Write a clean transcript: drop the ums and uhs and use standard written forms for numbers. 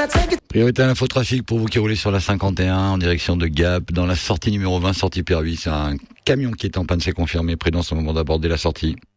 Priorité à l'infotrafic pour vous qui roulez sur la 51 en direction de Gap. Dans la sortie numéro 20, sortie Pervis, c'est un camion qui est en panne, c'est confirmé, prudent au moment d'aborder la sortie.